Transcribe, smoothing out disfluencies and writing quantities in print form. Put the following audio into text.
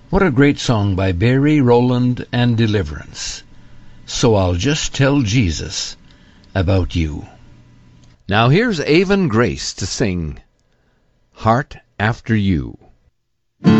What a great song by Barry, Rowland, and Deliverance. So I'll just tell Jesus about you. Now here's Avon Grace to sing Heart After You.